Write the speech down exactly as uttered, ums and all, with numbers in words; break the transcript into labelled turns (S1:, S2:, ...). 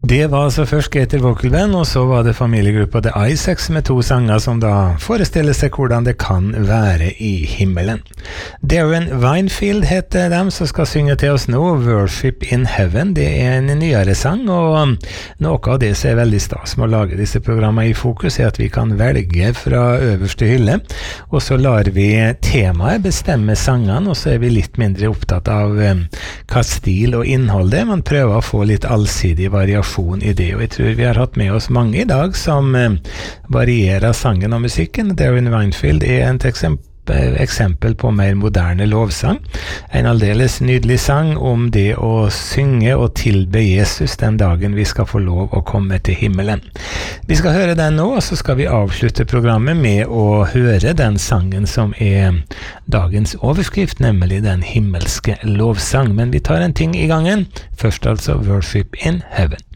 S1: Det var altså først Gator Vocal Band, og så var det familiegruppa The Isaacs med to sanger som da forestiller seg hvordan det kan være i himmelen. Darren Winefield heter dem som skal synge til oss nå, Worship in Heaven. Det er en nyere sang, og noe av det som er veldig stas med å lage disse programmene i fokus er at vi kan velge fra øverste hylle, og så lar vi temaet bestemme sangene, og så er vi litt mindre opptatt av hva stil og innhold det er. Man prøver å få litt allsidig variasjon i det, og jeg tror vi har hatt med oss mange i dag som eh, varierer sangen og musikken. Darren Winefield er et eksempel eksempel på mer moderne lovsang. En aldeles nydelig sang om det å synge og tilbe Jesus den dagen vi skal få lov å komme til himmelen. Vi skal høre den nå, og så skal vi avslutte programmet med å høre den sangen som er dagens overskrift, nemlig den himmelske lovsang. Men vi tar en ting i gangen. Først altså Worship in Heaven.